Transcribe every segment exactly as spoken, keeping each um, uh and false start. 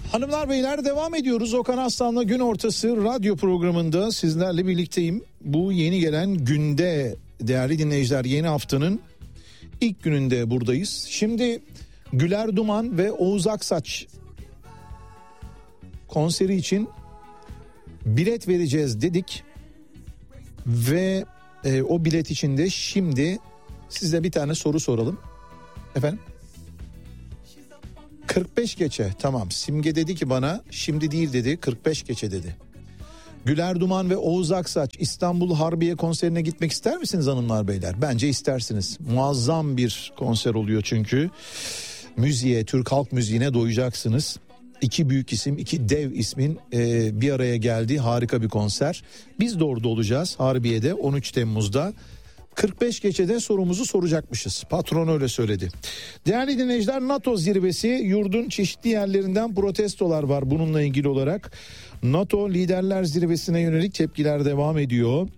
Hanımlar beyler, devam ediyoruz. Okan Aslan'la Gün Ortası radyo programında sizlerle birlikteyim. Bu yeni gelen günde değerli dinleyiciler, yeni haftanın ilk gününde buradayız. Şimdi Güler Duman ve Oğuz Aksaç konseri için bilet vereceğiz dedik. Ve e, o bilet için de şimdi size bir tane soru soralım. Efendim? kırk beş geçe, tamam. Simge dedi ki bana şimdi değil dedi, kırk beş geçe dedi. Güler Duman ve Oğuz Aksaç İstanbul Harbiye konserine gitmek ister misiniz hanımlar beyler? Bence istersiniz. Muazzam bir konser oluyor çünkü. Müziğe, Türk halk müziğine doyacaksınız. İki büyük isim, iki dev ismin e, bir araya geldiği harika bir konser. Biz de orada olacağız Harbiye'de on üç Temmuz'da. kırk beş geçede sorumuzu soracakmışız. Patron öyle söyledi. Değerli dinleyiciler, NATO zirvesi, yurdun çeşitli yerlerinden protestolar var bununla ilgili olarak. NATO Liderler Zirvesi'ne yönelik tepkiler devam ediyor.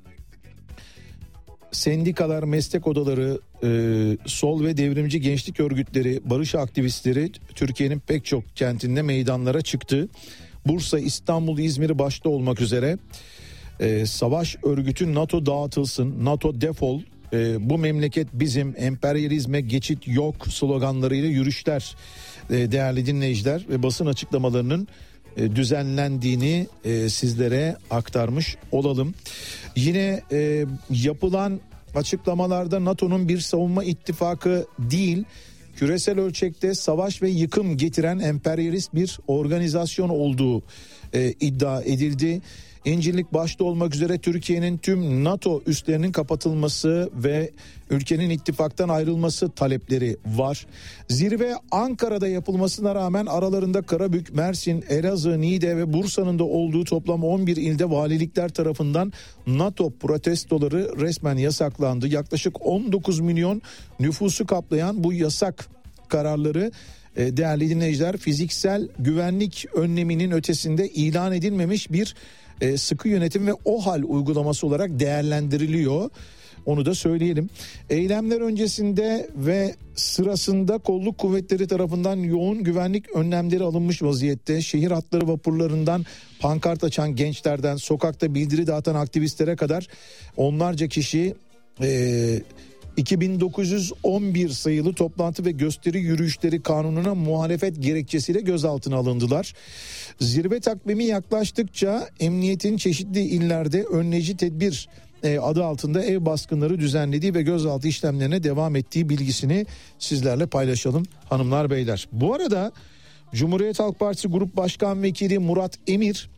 Sendikalar, meslek odaları, e, sol ve devrimci gençlik örgütleri, barış aktivistleri Türkiye'nin pek çok kentinde meydanlara çıktı. Bursa, İstanbul, İzmir başta olmak üzere. Ee, savaş örgütü NATO dağıtılsın, NATO defol, ee, bu memleket bizim, emperyalizme geçit yok sloganlarıyla yürüyüşler ee, değerli dinleyiciler ve basın açıklamalarının e, düzenlendiğini e, sizlere aktarmış olalım. Yine e, yapılan açıklamalarda NATO'nun bir savunma ittifakı değil, küresel ölçekte savaş ve yıkım getiren emperyalist bir organizasyon olduğu e, iddia edildi. İncirlik başta olmak üzere Türkiye'nin tüm NATO üslerinin kapatılması ve ülkenin ittifaktan ayrılması talepleri var. Zirve Ankara'da yapılmasına rağmen aralarında Karabük, Mersin, Elazığ, Niğde ve Bursa'nın da olduğu toplam on bir ilde valilikler tarafından NATO protestoları resmen yasaklandı. Yaklaşık on dokuz milyon nüfusu kaplayan bu yasak kararları değerli dinleyiciler fiziksel güvenlik önleminin ötesinde ilan edilmemiş bir sıkı yönetim ve OHAL uygulaması olarak değerlendiriliyor. Onu da söyleyelim. Eylemler öncesinde ve sırasında kolluk kuvvetleri tarafından yoğun güvenlik önlemleri alınmış vaziyette. Şehir hatları vapurlarından pankart açan gençlerden sokakta bildiri dağıtan aktivistlere kadar onlarca kişi e, iki bin dokuz yüz on bir sayılı toplantı ve gösteri yürüyüşleri kanununa muhalefet gerekçesiyle gözaltına alındılar. Zirve takvimi yaklaştıkça emniyetin çeşitli illerde önleyici tedbir adı altında ev baskınları düzenlediği ve gözaltı işlemlerine devam ettiği bilgisini sizlerle paylaşalım hanımlar beyler. Bu arada Cumhuriyet Halk Partisi Grup Başkan Vekili Murat Emir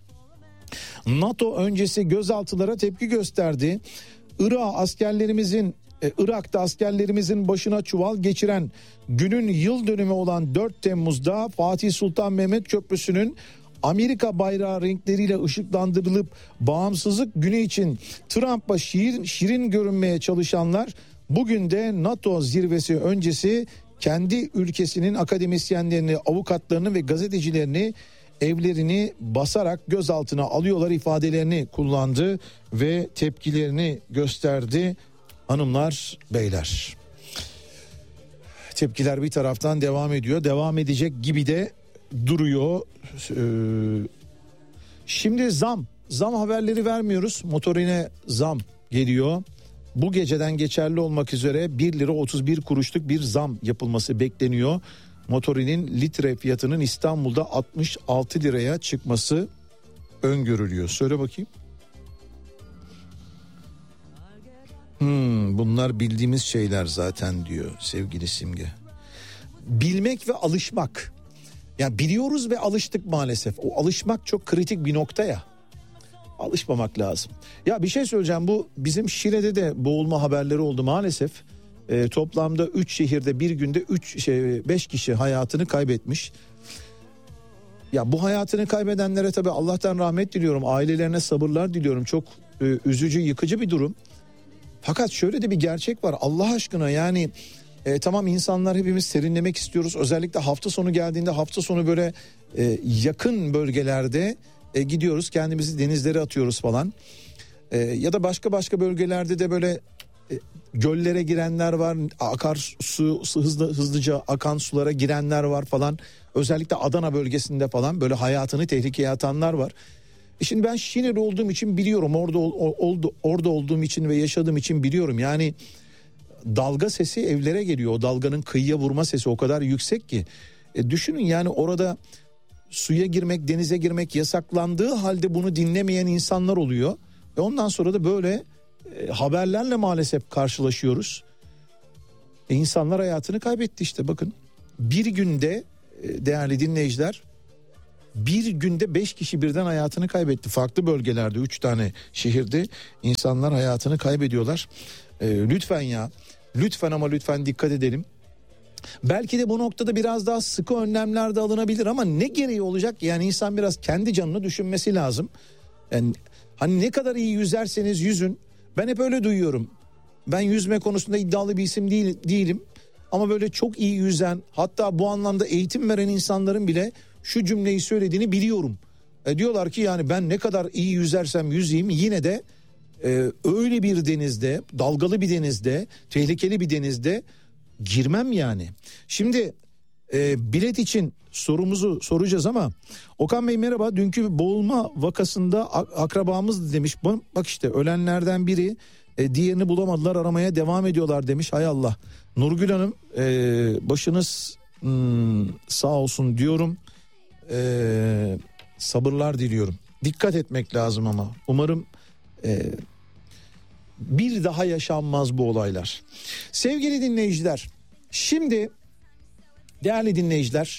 NATO öncesi gözaltılara tepki gösterdi. Irak'a askerlerimizin Irak'ta askerlerimizin başına çuval geçiren günün yıl dönümü olan dört Temmuz'da Fatih Sultan Mehmet Köprüsü'nün Amerika bayrağı renkleriyle ışıklandırılıp bağımsızlık günü için Trump'a şirin, şirin görünmeye çalışanlar bugün de NATO zirvesi öncesi kendi ülkesinin akademisyenlerini, avukatlarını ve gazetecilerini evlerini basarak gözaltına alıyorlar ifadelerini kullandı ve tepkilerini gösterdi. Hanımlar, beyler, tepkiler bir taraftan devam ediyor, devam edecek gibi de duruyor. Ee, şimdi zam, zam haberleri vermiyoruz. Motorine zam geliyor. Bu geceden geçerli olmak üzere bir lira otuz bir kuruşluk bir zam yapılması bekleniyor. Motorinin litre fiyatının İstanbul'da altmış altı liraya çıkması öngörülüyor. Söyle bakayım. Hmm, bunlar bildiğimiz şeyler zaten diyor sevgili Simge. Bilmek ve alışmak. Ya biliyoruz ve alıştık maalesef. O alışmak çok kritik bir nokta ya. Alışmamak lazım. Ya bir şey söyleyeceğim, bu bizim Şile'de de boğulma haberleri oldu maalesef. E, toplamda üç şehirde bir günde üç şey beş kişi hayatını kaybetmiş. Ya bu hayatını kaybedenlere tabii Allah'tan rahmet diliyorum. Ailelerine sabırlar diliyorum. Çok e, üzücü, yıkıcı bir durum. Fakat şöyle de bir gerçek var. Allah aşkına yani e, tamam insanlar hepimiz serinlemek istiyoruz. Özellikle hafta sonu geldiğinde hafta sonu böyle e, yakın bölgelerde e, gidiyoruz. Kendimizi denizlere atıyoruz falan. E, ya da başka başka bölgelerde de böyle e, göllere girenler var. Akarsu hızlı hızlıca akan sulara girenler var falan. Özellikle Adana bölgesinde falan böyle hayatını tehlikeye atanlar var. E şimdi ben Şirineli olduğum için biliyorum, orada oldu orada olduğum için ve yaşadığım için biliyorum. Yani dalga sesi evlere geliyor. O dalganın kıyıya vurma sesi o kadar yüksek ki. E düşünün yani orada suya girmek, denize girmek yasaklandığı halde bunu dinlemeyen insanlar oluyor. Ve ondan sonra da böyle e, haberlerle maalesef karşılaşıyoruz. E insanlar hayatını kaybetti işte bakın. Bir günde e, değerli dinleyiciler, bir günde beş kişi birden hayatını kaybetti. Farklı bölgelerde üç tane şehirde insanlar hayatını kaybediyorlar. E, lütfen ya, lütfen ama lütfen dikkat edelim. Belki de bu noktada biraz daha sıkı önlemler de alınabilir ama ne gereği olacak? Yani insan biraz kendi canını düşünmesi lazım. Yani hani ne kadar iyi yüzerseniz yüzün. Ben hep öyle duyuyorum. Ben yüzme konusunda iddialı bir isim değil, değilim. Ama böyle çok iyi yüzen, hatta bu anlamda eğitim veren insanların bile şu cümleyi söylediğini biliyorum. E diyorlar ki yani ben ne kadar iyi yüzersem yüzeyim yine de e, öyle bir denizde, dalgalı bir denizde, tehlikeli bir denizde girmem yani. Şimdi e, bilet için sorumuzu soracağız ama Okan Bey merhaba, dünkü boğulma vakasında akrabamız demiş. Bak işte ölenlerden biri, e, diğerini bulamadılar, aramaya devam ediyorlar demiş. Hay Allah. Nurgül Hanım e, başınız hmm, sağ olsun diyorum. E, sabırlar diliyorum. Dikkat etmek lazım ama umarım e, bir daha yaşanmaz bu olaylar. Sevgili dinleyiciler, şimdi değerli dinleyiciler,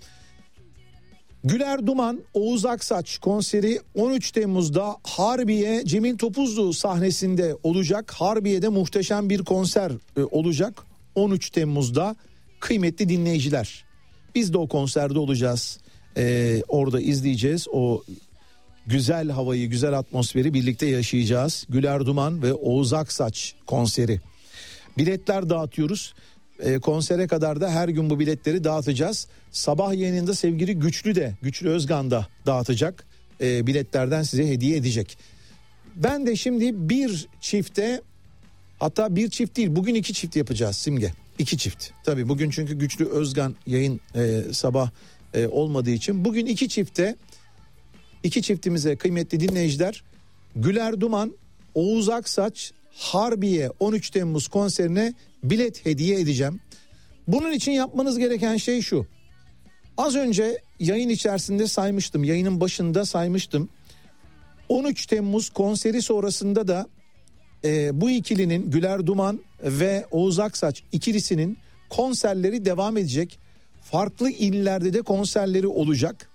Güler Duman, Oğuz Aksaç konseri on üç Temmuz'da Harbiye Cemil Topuzlu sahnesinde olacak. Harbiye'de muhteşem bir konser olacak on üç Temmuz'da kıymetli dinleyiciler. Biz de o konserde olacağız. Ee, orada izleyeceğiz o güzel havayı, güzel atmosferi birlikte yaşayacağız. Güler Duman ve Oğuz Aksaç konseri. Biletler dağıtıyoruz. E, konsere kadar da her gün bu biletleri dağıtacağız. Sabah yayınında sevgili Güçlü de, Güçlü Özgan da dağıtacak. E, biletlerden size hediye edecek. Ben de şimdi bir çifte, hatta bir çift değil, bugün iki çift yapacağız Simge. İki çift. Tabii bugün çünkü Güçlü Özgan yayın e, sabah e, olmadığı için bugün iki çifte, iki çiftimize kıymetli dinleyiciler, Güler Duman, Oğuz Aksaç Harbiye on üç Temmuz konserine bilet hediye edeceğim. Bunun için yapmanız gereken şey şu. Az önce yayın içerisinde saymıştım. Yayının başında saymıştım. on üç Temmuz konseri sonrasında da e, bu ikilinin, Güler Duman ve Oğuz Aksaç ikilisinin konserleri devam edecek. Farklı illerde de konserleri olacak.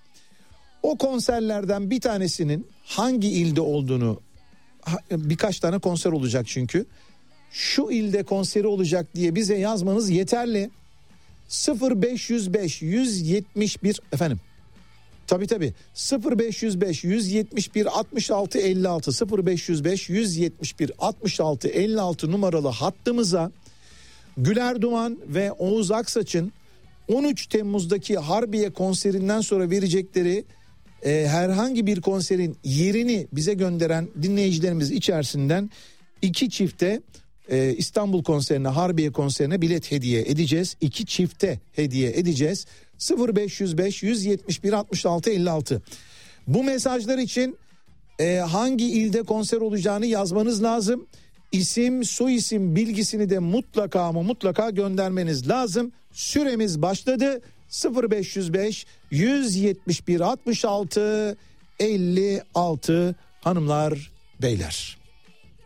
O konserlerden bir tanesinin hangi ilde olduğunu, birkaç tane konser olacak çünkü. Şu ilde konseri olacak diye bize yazmanız yeterli. sıfır beş yüz beş yüz yetmiş bir efendim. Tabii tabii. sıfır beş yüz beş yüz yetmiş bir altmış altı elli altı sıfır beş yüz beş yüz yetmiş bir altmış altı elli altı numaralı hattımıza Güler Duman ve Oğuz Aksaç'ın on üç Temmuz'daki Harbiye konserinden sonra verecekleri e, herhangi bir konserin yerini bize gönderen dinleyicilerimiz içerisinden iki çifte e, İstanbul konserine, Harbiye konserine bilet hediye edeceğiz. İki çifte hediye edeceğiz. sıfır beş yüz beş yüz yetmiş bir altmış altı elli altı. Bu mesajlar için e, hangi ilde konser olacağını yazmanız lazım. İsim, soyisim bilgisini de mutlaka ama mutlaka göndermeniz lazım. Süremiz başladı. sıfır beş yüz beş yüz yetmiş bir altmış altı elli altı hanımlar, beyler.